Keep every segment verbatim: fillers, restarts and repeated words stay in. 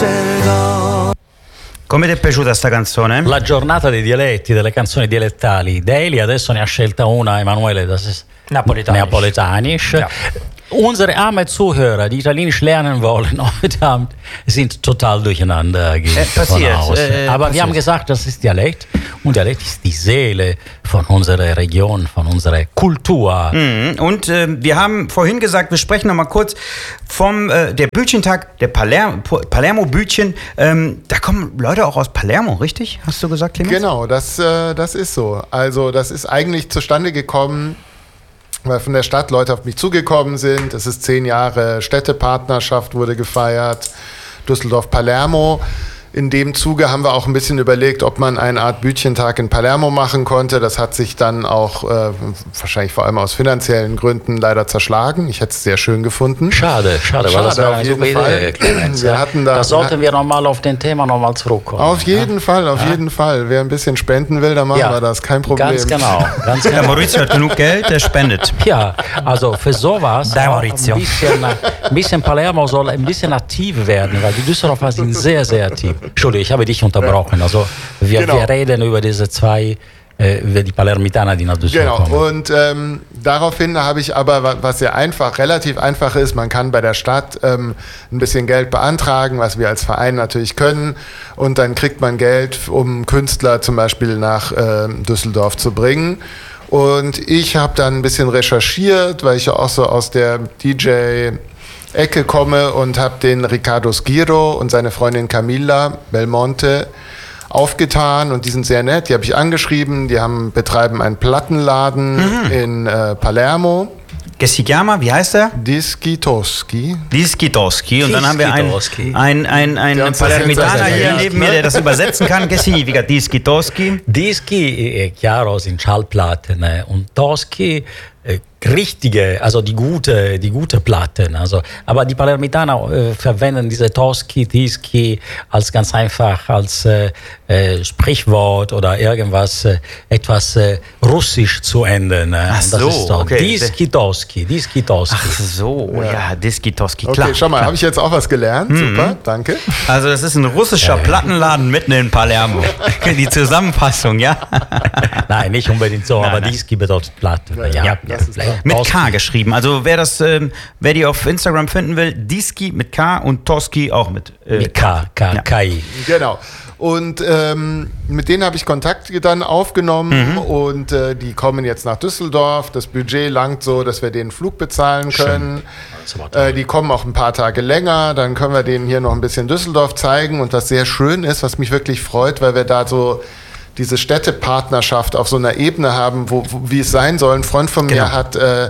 Düsseldorf. Come ti è piaciuta sta canzone? La giornata dei dialetti, delle canzoni dialettali. Daily adesso ne ha scelta una, Emanuele, das ist Napoletanisch. Napoletanisch. Ja. Unsere armen Zuhörer, die Italienisch lernen wollen, heute Abend sind total durcheinander. Gehe Äh, ich davon passiert, aus. äh, Aber passiert. wir haben gesagt, das ist Dialekt. Und Dialekt ist die Seele von unserer Region, von unserer Kultur. Mhm. Und äh, wir haben vorhin gesagt, wir sprechen noch mal kurz vom äh, der Bütchentag, der Palermo, Palermo-Bütchen. Ähm, da kommen Leute auch aus Palermo, richtig? Hast du gesagt, Clemens? Genau, das, äh, das ist so. Also das ist eigentlich zustande gekommen, weil von der Stadt Leute auf mich zugekommen sind. Es ist zehn Jahre Städtepartnerschaft, wurde gefeiert. Düsseldorf-Palermo. In dem Zuge haben wir auch ein bisschen überlegt, ob man eine Art Bütchentag in Palermo machen konnte. Das hat sich dann auch äh, wahrscheinlich vor allem aus finanziellen Gründen leider zerschlagen. Ich hätte es sehr schön gefunden. Schade, schade, weil Schade, das wäre auf eine jeden super Fall. Idee, Clemens. Wir ja. hatten da- das sollten wir nochmal auf den Thema nochmal zurückkommen. Auf jeden ja? Fall, auf Ja. jeden Fall. Wer ein bisschen spenden will, dann machen Ja, wir das. Kein Problem. Ganz genau, ganz Ja, genau. Maurizio hat genug Geld, der spendet. Ja, also für sowas Da, auch Maurizio. ein bisschen, ein bisschen Palermo soll ein bisschen aktiv werden, weil die Düsseldorfer sind sehr, sehr aktiv. Entschuldigung, ich habe dich unterbrochen. Also wir, Genau. wir reden über diese zwei, äh, über die Palermitaner, die nach Düsseldorf Genau, kommen. und ähm, daraufhin habe ich aber, wa- was sehr einfach, relativ einfach ist, man kann bei der Stadt ähm, ein bisschen Geld beantragen, was wir als Verein natürlich können, und dann kriegt man Geld, um Künstler zum Beispiel nach ähm, Düsseldorf zu bringen. Und ich habe dann ein bisschen recherchiert, weil ich ja auch so aus der D J Ecke komme, und habe den Riccardo Schiro und seine Freundin Camilla Belmonte aufgetan, und die sind sehr nett. Die habe ich angeschrieben. Die haben, betreiben einen Plattenladen Mhm. in äh, Palermo. Che si chiama? Wie heißt er? Dischi Toschi. Diskitoski. Und dann haben wir einen Diskitoski. ein, ein, ein Der uns das Palermitaner jetzt hier erklärt, neben mir, ne? der das übersetzen kann. Che significa Diskitoski? Dischi, äh, chiaro, sind Schallplatten, äh, und Toschi, äh, richtige, also die gute, die gute Platten. Also, aber die Palermitaner äh, verwenden diese Toschi, Dischi als ganz einfach als äh, äh, Sprichwort oder irgendwas, äh, etwas äh, russisch zu enden. Äh. Ach Und das so, ist so. okay. Dischi, Toschi, Dischi, Toschi. Ach so, ja, Diskitoski, Okay, klar. schau mal, klar. habe ich jetzt auch was gelernt. Mhm. Super, danke. Also das ist ein russischer Plattenladen mitten in Palermo. Die Zusammenfassung, ja? Nein, nicht unbedingt so, Nein, aber nein. Dischi bedeutet Platte. Ja, ja, das ist klar. Mit Toschi. K geschrieben. Also wer das, ähm, wer die auf Instagram finden will, Diski mit K und Toski auch mit, äh, Mit K, K, Ja. K I. Genau. Und ähm, mit denen habe ich Kontakt dann aufgenommen, Mhm. und äh, die kommen jetzt nach Düsseldorf. Das Budget langt so, dass wir den Flug bezahlen können. Äh, die kommen auch ein paar Tage länger. Dann können wir denen hier noch ein bisschen Düsseldorf zeigen. Und was sehr schön ist, was mich wirklich freut, weil wir da so diese Städtepartnerschaft auf so einer Ebene haben, wo, wo wie es sein soll. Ein Freund von mir Genau. hat äh,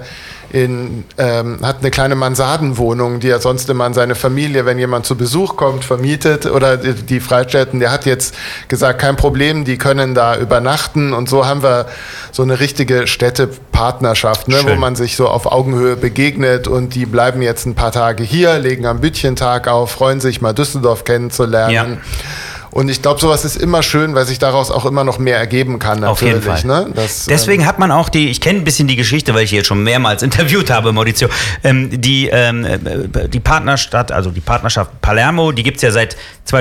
in, ähm, hat eine kleine Mansardenwohnung, die er sonst immer an seine Familie, wenn jemand zu Besuch kommt, vermietet, oder die, die freistellten. Der hat jetzt gesagt, kein Problem, die können da übernachten, und so haben wir so eine richtige Städtepartnerschaft, ne, wo Schön. man sich so auf Augenhöhe begegnet, und die bleiben jetzt ein paar Tage hier, legen am Bütchentag auf, freuen sich mal Düsseldorf kennenzulernen. Ja. Und ich glaube, sowas ist immer schön, weil sich daraus auch immer noch mehr ergeben kann, natürlich. Auf jeden Fall. Ne? Das, Deswegen hat man auch die, ich kenne ein bisschen die Geschichte, weil ich jetzt schon mehrmals interviewt habe, Maurizio, ähm, die, ähm, äh, die Partnerstadt, also die Partnerschaft Palermo, die gibt es ja seit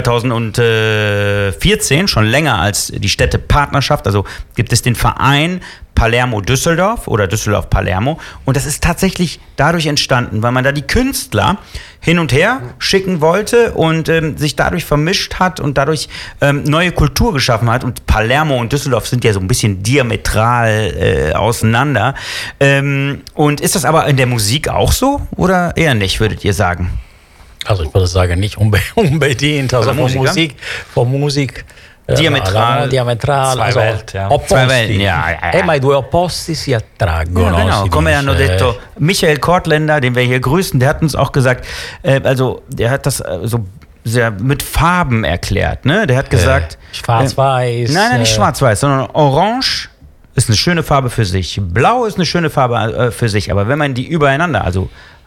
zweitausendvierzehn, schon länger als die Städtepartnerschaft, also gibt es den Verein Palermo-Düsseldorf oder Düsseldorf-Palermo, und das ist tatsächlich dadurch entstanden, weil man da die Künstler hin und her schicken wollte und ähm, sich dadurch vermischt hat und dadurch ähm, neue Kultur geschaffen hat, und Palermo und Düsseldorf sind ja so ein bisschen diametral äh, auseinander. Ähm, und ist das aber in der Musik auch so oder eher nicht, würdet ihr sagen? Also ich würde sagen, nicht unbe unbedingt. Also Von von Musiker? Musik, von Musik äh, Diametral. no, diametral, Zwei also Welten, ja. opposti. Zwei Welten, ja, ja, ja. Eh, ma i due opposti si attraggono. Ja, genau. si Come dice. hanno detto Michael Kortländer, den wir hier grüßen, der hat uns auch gesagt, äh, also der hat das äh, so sehr mit Farben erklärt, ne? Der hat gesagt, Äh, schwarz-weiß. Äh, nein, nein, nicht äh, schwarz-weiß, sondern orange ist eine schöne Farbe für sich. Blau ist eine schöne Farbe äh, für sich, aber wenn man die übereinander, also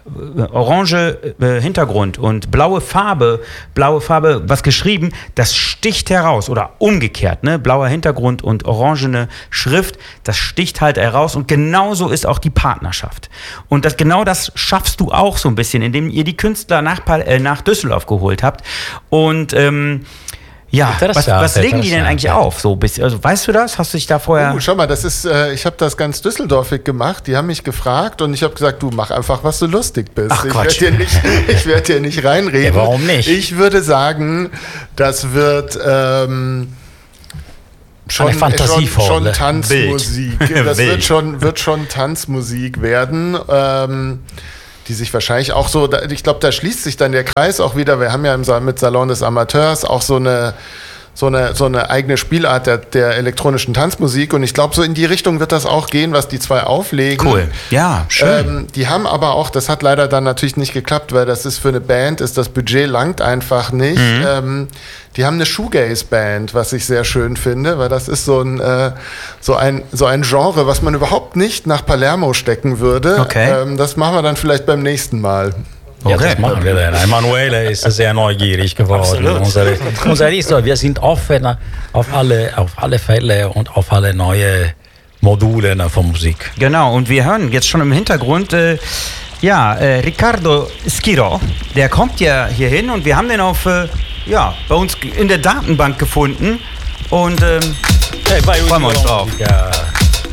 orange äh, Hintergrund und blaue Farbe, blaue Farbe, was geschrieben, das sticht heraus oder umgekehrt, ne? Blauer Hintergrund und orangene Schrift, das sticht halt heraus und genauso ist auch die Partnerschaft. Und das, genau das schaffst du auch so ein bisschen, indem ihr die Künstler nach, äh, nach Düsseldorf geholt habt und ähm, ja, was, was legen die denn eigentlich auf? So, also weißt du das? Hast du dich da vorher... Oh, schau mal, das ist, äh, ich habe das ganz düsseldorfig gemacht. Die haben mich gefragt und ich habe gesagt, du mach einfach, was du lustig bist. Ach, ich Quatsch. werde dir nicht, ich werd dir nicht reinreden. Ja, warum nicht? Ich würde sagen, das wird... Ähm, Schon, Eine fantasievolle schon, schon Tanzmusik. Wild. Das Wild. wird schon, wird schon Tanzmusik werden. Ähm, die sich wahrscheinlich auch so, ich glaube, da schließt sich dann der Kreis auch wieder. Wir haben ja im Sa- mit Salon des Amateurs auch so eine, so eine, so eine eigene Spielart der, der elektronischen Tanzmusik und ich glaube, so in die Richtung wird das auch gehen, was die zwei auflegen. Cool. Ja, schön. Ähm, die haben aber auch, das hat leider dann natürlich nicht geklappt, weil das ist für eine Band, ist das Budget langt einfach nicht. Mhm. Ähm, die haben eine Shoegaze-Band, was ich sehr schön finde, weil das ist so ein, äh, so ein, so ein Genre, was man überhaupt nicht nach Palermo stecken würde. Okay. Ähm, das machen wir dann vielleicht beim nächsten Mal. Ja, Okay. das machen wir dann. Emanuele ist sehr neugierig geworden. Absolut. Unsere, unsere Liste, wir sind offen auf alle, auf alle Fälle und auf alle neue Module von Musik. Genau, und wir hören jetzt schon im Hintergrund, äh, ja, äh, Riccardo Schirò, der kommt ja hier hin und wir haben den auf, äh, ja, bei uns in der Datenbank gefunden und ähm, Hey, bei freuen wir uns drauf. Musica.